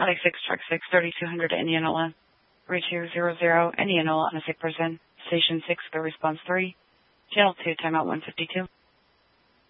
Mike 6, Truck 6, 3200 Indianola. 3200 Indianola on a sick person. Station 6, go response 3. Channel 2, timeout 152.